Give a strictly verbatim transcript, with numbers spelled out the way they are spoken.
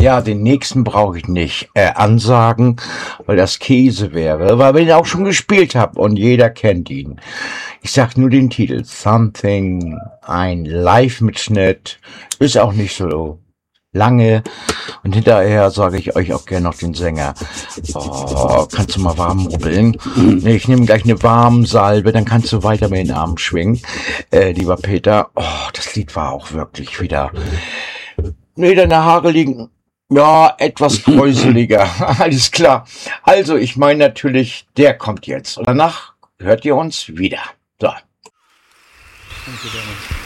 Ja, den nächsten brauche ich nicht äh, ansagen, weil das Käse wäre, weil ich ihn auch schon gespielt habe und jeder kennt ihn. Ich sag nur den Titel. Something, ein Live-Mitschnitt, ist auch nicht so lange. Und hinterher sage ich euch auch gerne noch den Sänger. Oh, kannst du mal warm rubbeln? Nee, ich nehme gleich eine warme Salbe, dann kannst du weiter mit den Armen schwingen. Äh, lieber Peter, oh, das Lied war auch wirklich wieder... Nee, deine Haare liegen... Ja, etwas kräuseliger. Alles klar. Also, ich meine natürlich, der kommt jetzt. Und danach hört ihr uns wieder. So. Danke, Dennis.